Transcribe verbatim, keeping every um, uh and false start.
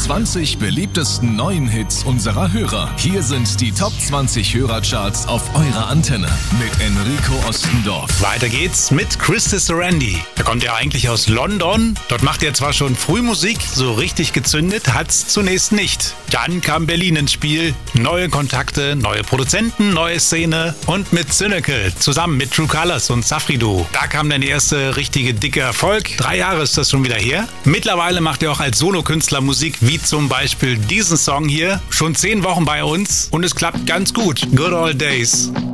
zwanzig beliebtesten neuen Hits unserer Hörer. Hier sind die Top zwanzig Hörercharts auf eurer Antenne mit Enrico Ostendorf. Weiter geht's mit Christy Sarandi. Er kommt ja eigentlich aus London. Dort macht er zwar schon früh Musik, so richtig gezündet hat's zunächst nicht. Dann kam Berlin ins Spiel, neue Kontakte, neue Produzenten, neue Szene und mit Cynical zusammen mit True Colors und Safridu. Da kam dann der erste richtige dicke Erfolg. Drei Jahre ist das schon wieder her. Mittlerweile macht er auch als Solokünstler Musik, wie zum Beispiel diesen Song hier. Schon zehn Wochen bei uns und es klappt ganz gut. Good Old Days.